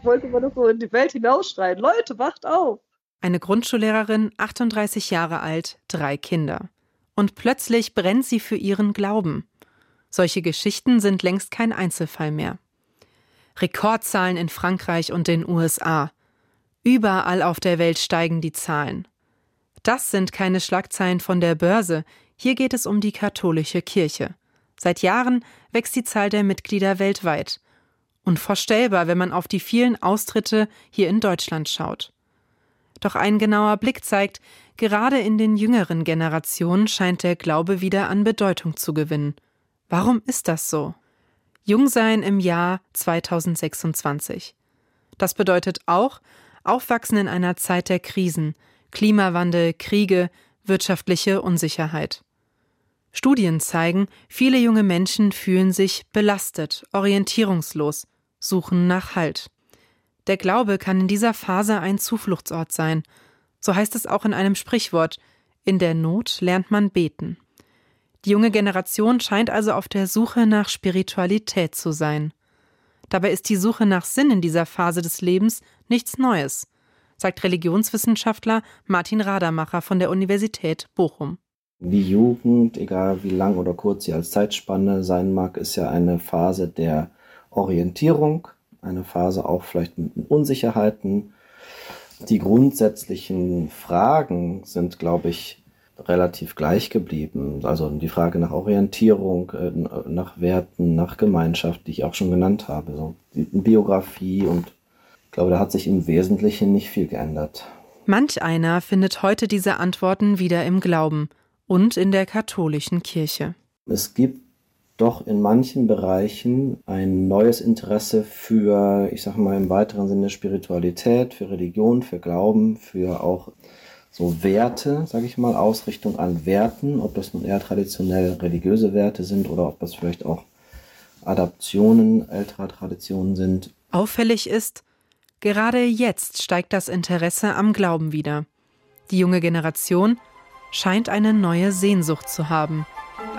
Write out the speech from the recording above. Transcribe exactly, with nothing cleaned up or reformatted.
wollte man das so in die Welt hinausschreien. Leute, wacht auf! Eine Grundschullehrerin, achtunddreißig Jahre alt, drei Kinder. Und plötzlich brennt sie für ihren Glauben. Solche Geschichten sind längst kein Einzelfall mehr. Rekordzahlen in Frankreich und den U S A. Überall auf der Welt steigen die Zahlen. Das sind keine Schlagzeilen von der Börse. Hier geht es um die katholische Kirche. Seit Jahren wächst die Zahl der Mitglieder weltweit. Unvorstellbar, wenn man auf die vielen Austritte hier in Deutschland schaut. Doch ein genauer Blick zeigt, gerade in den jüngeren Generationen scheint der Glaube wieder an Bedeutung zu gewinnen. Warum ist das so? Jungsein im Jahr zweitausendsechsundzwanzig. Das bedeutet auch, aufwachsen in einer Zeit der Krisen, Klimawandel, Kriege, wirtschaftliche Unsicherheit. Studien zeigen, viele junge Menschen fühlen sich belastet, orientierungslos, suchen nach Halt. Der Glaube kann in dieser Phase ein Zufluchtsort sein. So heißt es auch in einem Sprichwort: In der Not lernt man beten. Die junge Generation scheint also auf der Suche nach Spiritualität zu sein. Dabei ist die Suche nach Sinn in dieser Phase des Lebens nichts Neues, sagt Religionswissenschaftler Martin Radermacher von der Universität Bochum. Die Jugend, egal wie lang oder kurz sie als Zeitspanne sein mag, ist ja eine Phase der Orientierung, eine Phase auch vielleicht mit Unsicherheiten. Die grundsätzlichen Fragen sind, glaube ich, relativ gleich geblieben. Also die Frage nach Orientierung, nach Werten, nach Gemeinschaft, die ich auch schon genannt habe. So die Biografie, und ich glaube, da hat sich im Wesentlichen nicht viel geändert. Manch einer findet heute diese Antworten wieder im Glauben und in der katholischen Kirche. Es gibt doch in manchen Bereichen ein neues Interesse für, ich sage mal im weiteren Sinne, Spiritualität, für Religion, für Glauben, für auch so Werte, sage ich mal, Ausrichtung an Werten, ob das nun eher traditionell religiöse Werte sind oder ob das vielleicht auch Adaptionen älterer Traditionen sind. Auffällig ist, gerade jetzt steigt das Interesse am Glauben wieder. Die junge Generation scheint eine neue Sehnsucht zu haben.